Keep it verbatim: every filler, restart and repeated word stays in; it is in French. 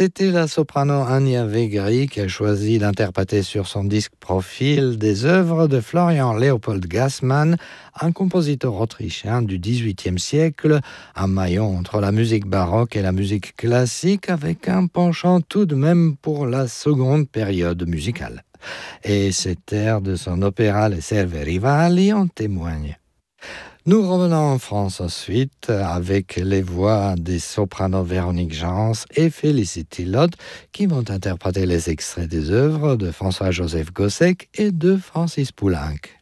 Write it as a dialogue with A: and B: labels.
A: C'était la soprano Anya Vegri qui a choisi d'interpréter sur son disque Profil des œuvres de Florian Leopold Gassmann, un compositeur autrichien du dix-huitième siècle, un maillon entre la musique baroque et la musique classique, avec un penchant tout de même pour la seconde période musicale. Et cet air de son opéra Les Serve Rivali en témoigne. Nous revenons en France ensuite avec les voix des sopranos Véronique Jans et Félicité Lott qui vont interpréter les extraits des œuvres de François-Joseph Gossec et de Francis Poulenc.